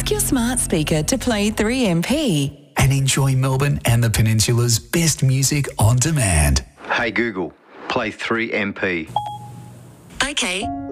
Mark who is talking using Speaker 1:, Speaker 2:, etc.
Speaker 1: Ask your smart speaker to play 3MP
Speaker 2: and enjoy Melbourne and the Peninsula's best music on demand.
Speaker 3: Hey Google, play 3MP.
Speaker 1: Okay.